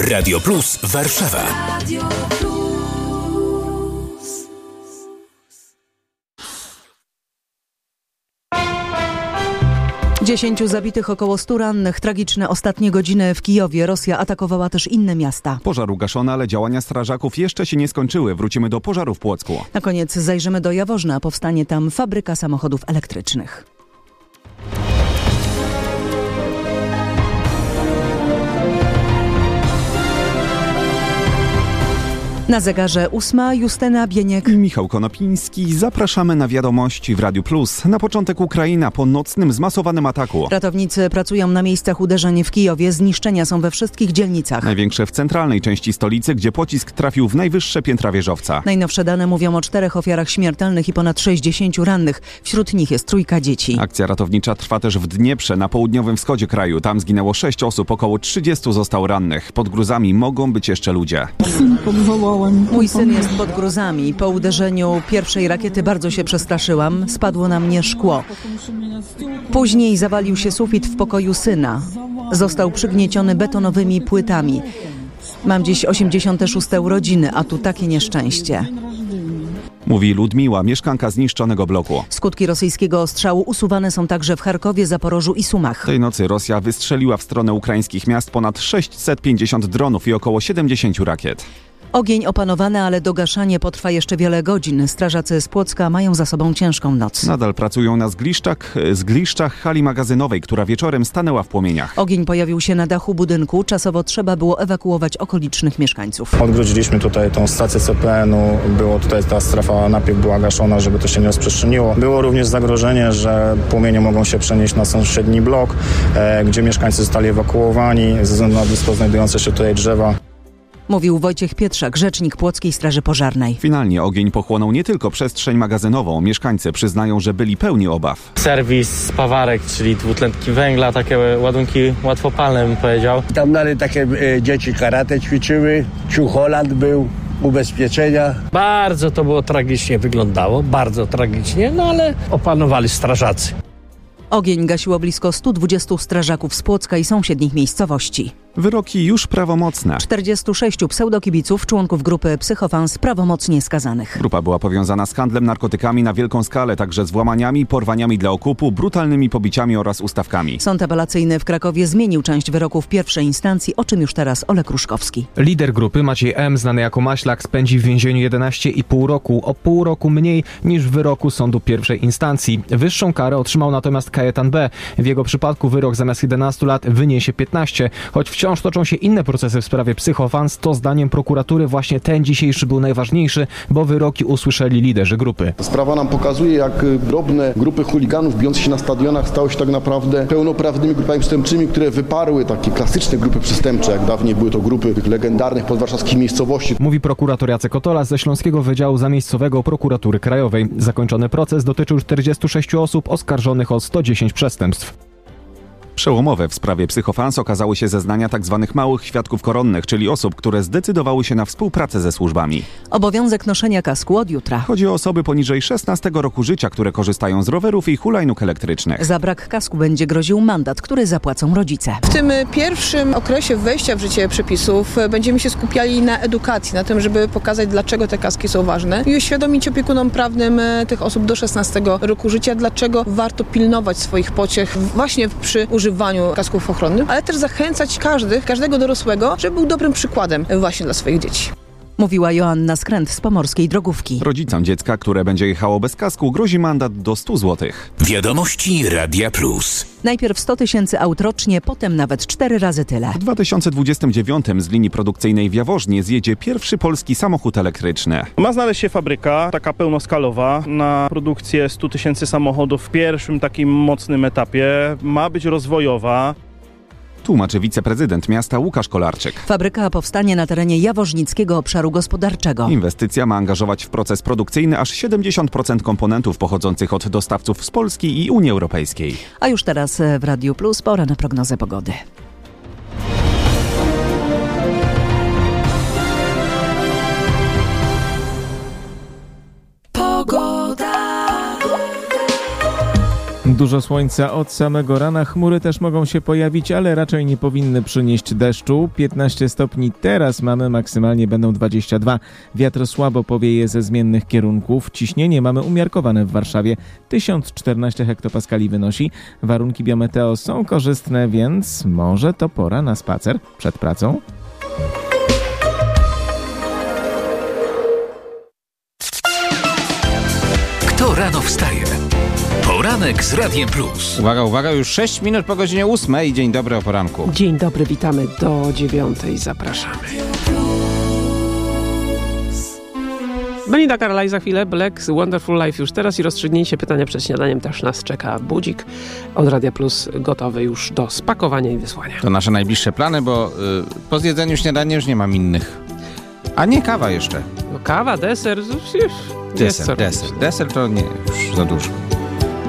Radio Plus Warszawa. Radio Plus. 10 zabitych, około 100 rannych. Tragiczne ostatnie godziny w Kijowie. Rosja atakowała też inne miasta. Pożar ugaszony, ale działania strażaków jeszcze się nie skończyły. Wrócimy do pożaru w Płocku. Na koniec zajrzymy do Jaworzna. Powstanie tam fabryka samochodów elektrycznych. Na zegarze 8, Justyna Bieniek i Michał Konopiński. Zapraszamy na wiadomości w Radiu Plus. Na początek Ukraina po nocnym zmasowanym ataku. Ratownicy pracują na miejscach uderzeń w Kijowie. Zniszczenia są we wszystkich dzielnicach. Największe w centralnej części stolicy, gdzie pocisk trafił w najwyższe piętra wieżowca. Najnowsze dane mówią o 4 ofiarach śmiertelnych i ponad 60 rannych. Wśród nich jest 3 dzieci. Akcja ratownicza trwa też w Dnieprze, na południowym wschodzie kraju. Tam zginęło 6 osób, około 30 zostało rannych. Pod gruzami mogą być jeszcze ludzie. Mój syn jest pod gruzami. Po uderzeniu pierwszej rakiety bardzo się przestraszyłam. Spadło na mnie szkło. Później zawalił się sufit w pokoju syna. Został przygnieciony betonowymi płytami. Mam dziś 86. urodziny, a tu takie nieszczęście. Mówi Ludmiła, mieszkanka zniszczonego bloku. Skutki rosyjskiego ostrzału usuwane są także w Charkowie, Zaporożu i Sumach. Tej nocy Rosja wystrzeliła w stronę ukraińskich miast ponad 650 dronów i około 70 rakiet. Ogień opanowany, ale dogaszanie potrwa jeszcze wiele godzin. Strażacy z Płocka mają za sobą ciężką noc. Nadal pracują na zgliszczach hali magazynowej, która wieczorem stanęła w płomieniach. Ogień pojawił się na dachu budynku. Czasowo trzeba było ewakuować okolicznych mieszkańców. Odgrodziliśmy tutaj tą stację CPN-u. Było tutaj ta strefa napiek była gaszona, żeby to się nie rozprzestrzeniło. Było również zagrożenie, że płomienie mogą się przenieść na sąsiedni blok, gdzie mieszkańcy zostali ewakuowani ze względu na blisko znajdujące się tutaj drzewa. Mówił Wojciech Pietrzak, rzecznik Płockiej Straży Pożarnej. Finalnie ogień pochłonął nie tylko przestrzeń magazynową. Mieszkańcy przyznają, że byli pełni obaw. Serwis spawarek, czyli dwutlenki węgla, takie ładunki łatwopalne bym powiedział. Tam dalej takie dzieci karate ćwiczyły, Ciuch Holland był, ubezpieczenia. Bardzo to było tragicznie wyglądało, bardzo tragicznie, no ale opanowali strażacy. Ogień gasiło blisko 120 strażaków z Płocka i sąsiednich miejscowości. Wyroki już prawomocne. 46 pseudokibiców, członków grupy Psychofans, prawomocnie skazanych. Grupa była powiązana z handlem narkotykami na wielką skalę, także z włamaniami, porwaniami dla okupu, brutalnymi pobiciami oraz ustawkami. Sąd apelacyjny w Krakowie zmienił część wyroków pierwszej instancji, o czym już teraz Olek Ruszkowski. Lider grupy Maciej M., znany jako Maślak, spędzi w więzieniu 11,5 roku, o pół roku mniej niż w wyroku sądu pierwszej instancji. Wyższą karę otrzymał natomiast Kajetan B. W jego przypadku wyrok zamiast 11 lat wyniesie 15, choć wciąż toczą się inne procesy w sprawie Psychofans, to zdaniem prokuratury właśnie ten dzisiejszy był najważniejszy, bo wyroki usłyszeli liderzy grupy. Sprawa nam pokazuje, jak drobne grupy chuliganów bijące się na stadionach stały się tak naprawdę pełnoprawnymi grupami przestępczymi, które wyparły takie klasyczne grupy przestępcze, jak dawniej były to grupy tych legendarnych podwarszawskich miejscowości. Mówi prokurator Jacek Otola ze Śląskiego Wydziału Zamiejscowego Prokuratury Krajowej. Zakończony proces dotyczył 46 osób oskarżonych o 110 przestępstw. Przełomowe w sprawie Psychofans okazały się zeznania tzw. małych świadków koronnych, czyli osób, które zdecydowały się na współpracę ze służbami. Obowiązek noszenia kasku od jutra. Chodzi o osoby poniżej 16 roku życia, które korzystają z rowerów i hulajnóg elektrycznych. Za brak kasku będzie groził mandat, który zapłacą rodzice. W tym pierwszym okresie wejścia w życie przepisów będziemy się skupiali na edukacji, na tym, żeby pokazać, dlaczego te kaski są ważne i uświadomić opiekunom prawnym tych osób do 16 roku życia, dlaczego warto pilnować swoich pociech właśnie przy używaniu kasków ochronnych, ale też zachęcać każdego dorosłego, żeby był dobrym przykładem właśnie dla swoich dzieci. Mówiła Joanna Skręt z Pomorskiej Drogówki. Rodzicom dziecka, które będzie jechało bez kasku, grozi mandat do 100 zł. Wiadomości Radia Plus. Najpierw 100 000 aut rocznie, potem nawet 4 razy tyle. W 2029 z linii produkcyjnej w Jaworznie zjedzie pierwszy polski samochód elektryczny. Ma znaleźć się fabryka, taka pełnoskalowa, na produkcję 100 000 samochodów w pierwszym takim mocnym etapie. Ma być rozwojowa. Tłumaczy wiceprezydent miasta Łukasz Kolarczyk. Fabryka powstanie na terenie Jaworznickiego Obszaru Gospodarczego. Inwestycja ma angażować w proces produkcyjny aż 70% komponentów pochodzących od dostawców z Polski i Unii Europejskiej. A już teraz w Radiu Plus pora na prognozę pogody. Dużo słońca od samego rana, chmury też mogą się pojawić, ale raczej nie powinny przynieść deszczu. 15 stopni teraz mamy, maksymalnie będą 22. Wiatr słabo powieje ze zmiennych kierunków. Ciśnienie mamy umiarkowane w Warszawie. 1014 hektopaskali wynosi. Warunki biometeo są korzystne, więc może to pora na spacer przed pracą. Kto rano wstaje? Poranek z Radiem Plus. Uwaga, uwaga, już 6 minut po godzinie 8 i dzień dobry o poranku. Dzień dobry, witamy do 9. Zapraszamy. Belinda Carlisle za chwilę, Black Wonderful Life już teraz i rozstrzygnięcie pytania przed śniadaniem też nas czeka. Budzik od Radia Plus gotowy już do spakowania i wysłania. To nasze najbliższe plany, bo po zjedzeniu śniadania już nie mam innych. A nie kawa jeszcze. No kawa, deser, Deser to nie, już za dużo.